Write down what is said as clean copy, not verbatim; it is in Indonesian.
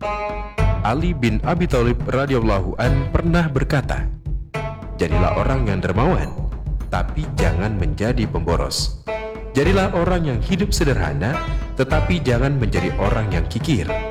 Ali bin Abi Thalib radhiyallahu an pernah berkata, "Jadilah orang yang dermawan, tapi jangan menjadi pemboros. Jadilah orang yang hidup sederhana, tetapi jangan menjadi orang yang kikir.